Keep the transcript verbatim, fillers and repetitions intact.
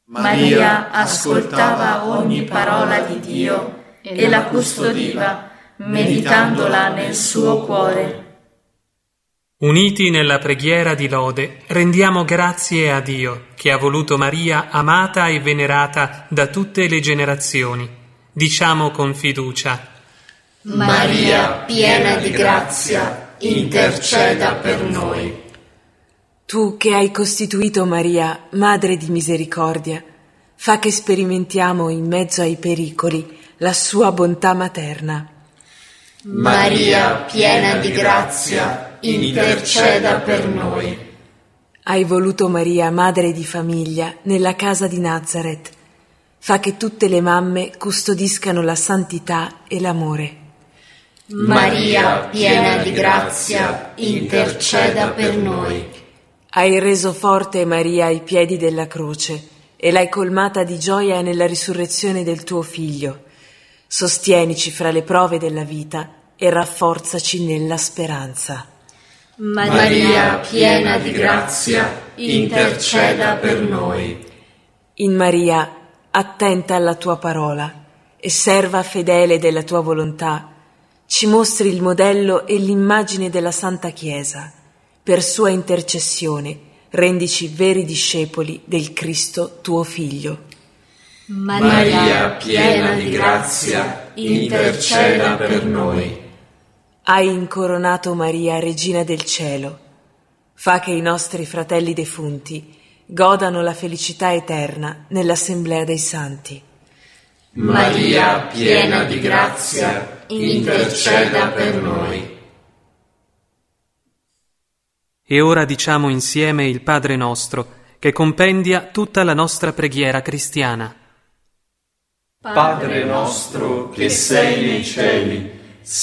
Maria ascoltava ogni parola di Dio e la custodiva, meditandola nel suo cuore. Uniti nella preghiera di lode, rendiamo grazie a Dio, che ha voluto Maria amata e venerata da tutte le generazioni. Diciamo con fiducia: Maria, piena di grazia, interceda per noi. Tu che hai costituito Maria, Madre di misericordia, fa che sperimentiamo in mezzo ai pericoli la sua bontà materna. Maria, piena di grazia, interceda per noi. Hai voluto Maria, madre di famiglia, nella casa di Nazareth. Fa che tutte le mamme custodiscano la santità e l'amore. Maria, piena di grazia, interceda per noi. Hai reso forte Maria ai piedi della croce e l'hai colmata di gioia nella risurrezione del tuo Figlio. Sostienici fra le prove della vita e rafforzaci nella speranza. Maria, piena di grazia, interceda per noi. In Maria, attenta alla tua parola e serva fedele della tua volontà, ci mostri il modello e l'immagine della Santa Chiesa. Per sua intercessione, rendici veri discepoli del Cristo tuo Figlio. Maria, piena di grazia, interceda per noi. Hai incoronato Maria, Regina del Cielo. Fa che i nostri fratelli defunti godano la felicità eterna nell'assemblea dei santi. Maria, piena di grazia, interceda per noi. E ora diciamo insieme il Padre nostro, che compendia tutta la nostra preghiera cristiana. Padre nostro che sei nei cieli,